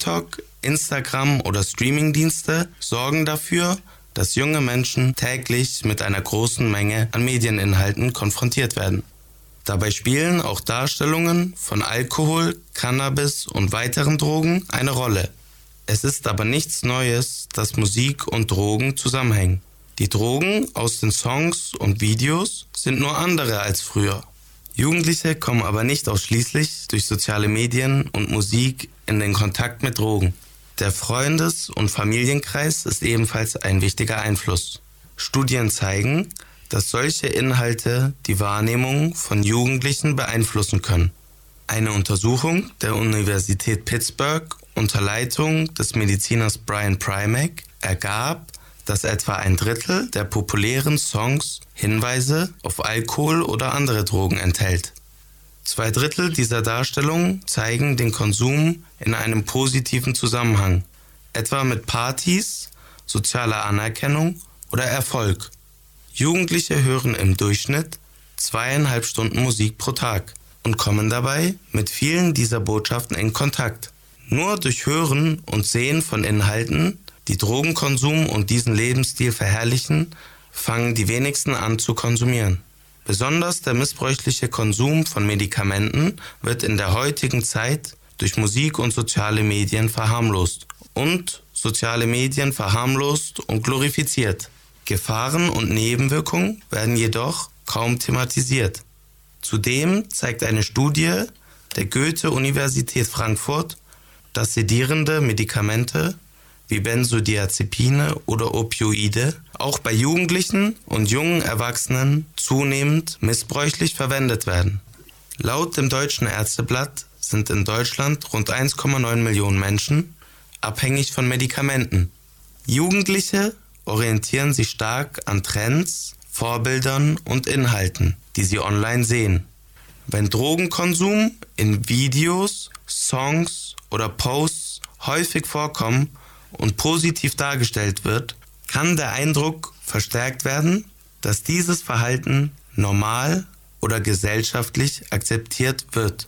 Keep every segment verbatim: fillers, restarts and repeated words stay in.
TikTok, Instagram oder Streamingdienste sorgen dafür, dass junge Menschen täglich mit einer großen Menge an Medieninhalten konfrontiert werden. Dabei spielen auch Darstellungen von Alkohol, Cannabis und weiteren Drogen eine Rolle. Es ist aber nichts Neues, dass Musik und Drogen zusammenhängen. Die Drogen aus den Songs und Videos sind nur andere als früher. Jugendliche kommen aber nicht ausschließlich durch soziale Medien und Musik in den Kontakt mit Drogen. Der Freundes- und Familienkreis ist ebenfalls ein wichtiger Einfluss. Studien zeigen, dass solche Inhalte die Wahrnehmung von Jugendlichen beeinflussen können. Eine Untersuchung der Universität Pittsburgh unter Leitung des Mediziners Brian Primack ergab, dass etwa ein Drittel der populären Songs Hinweise auf Alkohol oder andere Drogen enthält. Zwei Drittel dieser Darstellungen zeigen den Konsum in einem positiven Zusammenhang, etwa mit Partys, sozialer Anerkennung oder Erfolg. Jugendliche hören im Durchschnitt zweieinhalb Stunden Musik pro Tag und kommen dabei mit vielen dieser Botschaften in Kontakt. Nur durch Hören und Sehen von Inhalten, die Drogenkonsum und diesen Lebensstil verherrlichen, fangen die wenigsten an zu konsumieren. Besonders der missbräuchliche Konsum von Medikamenten wird in der heutigen Zeit durch Musik und soziale Medien verharmlost und soziale Medien verharmlost und glorifiziert. Gefahren und Nebenwirkungen werden jedoch kaum thematisiert. Zudem zeigt eine Studie der Goethe-Universität Frankfurt, dass sedierende Medikamente wie Benzodiazepine oder Opioide auch bei Jugendlichen und jungen Erwachsenen zunehmend missbräuchlich verwendet werden. Laut dem Deutschen Ärzteblatt sind in Deutschland rund eins Komma neun Millionen Menschen abhängig von Medikamenten. Jugendliche orientieren sich stark an Trends, Vorbildern und Inhalten, die sie online sehen. Wenn Drogenkonsum in Videos, Songs oder Posts häufig vorkommen und positiv dargestellt wird, kann der Eindruck verstärkt werden, dass dieses Verhalten normal oder gesellschaftlich akzeptiert wird.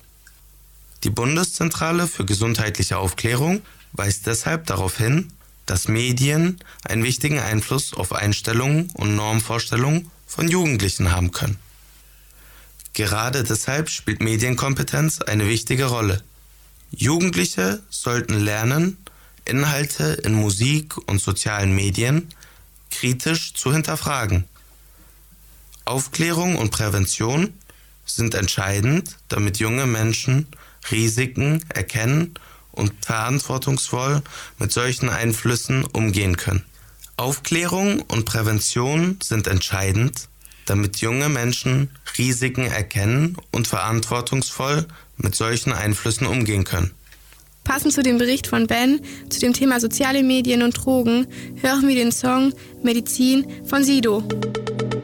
Die Bundeszentrale für gesundheitliche Aufklärung weist deshalb darauf hin, dass Medien einen wichtigen Einfluss auf Einstellungen und Normvorstellungen von Jugendlichen haben können. Gerade deshalb spielt Medienkompetenz eine wichtige Rolle. Jugendliche sollten lernen, Inhalte in Musik und sozialen Medien kritisch zu hinterfragen. Aufklärung und Prävention sind entscheidend, damit junge Menschen Risiken erkennen und verantwortungsvoll mit solchen Einflüssen umgehen können. Aufklärung und Prävention sind entscheidend, damit junge Menschen Risiken erkennen und verantwortungsvoll mit solchen Einflüssen umgehen können. Passend zu dem Bericht von Ben zu dem Thema soziale Medien und Drogen hören wir den Song Medizin von Sido.